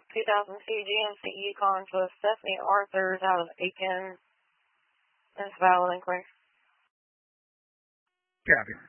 2002 GMC Yukon to Stephanie Arthurs out of Aiken. That's valid inquiry. Copy.